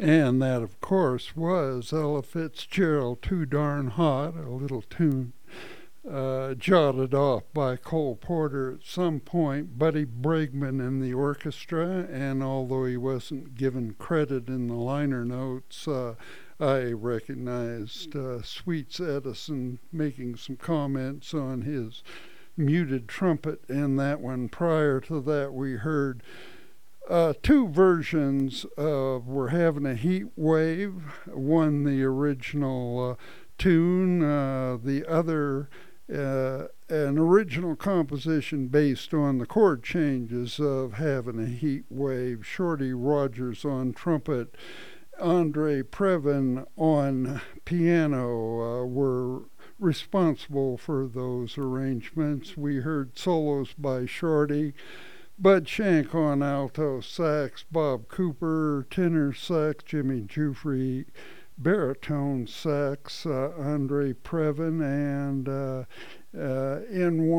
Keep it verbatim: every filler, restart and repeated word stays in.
And that, of course, was Ella Fitzgerald, Too Darn Hot, a little tune uh, jotted off by Cole Porter at some point. Buddy Bregman in the orchestra, and although he wasn't given credit in the liner notes, uh, I recognized uh, Sweets Edison making some comments on his muted trumpet in that one. Prior to that, we heard uh, two versions of We're Having a Heat Wave. One, the original uh, tune, uh, the other, uh, an original composition based on the chord changes of Having a Heat Wave. Shorty Rogers on trumpet, Andre Previn on piano uh, were responsible for those arrangements. We heard solos by Shorty, Bud Shank on alto sax, Bob Cooper tenor sax, Jimmy Jufrey baritone sax, uh, Andre Previn, and uh, uh, in one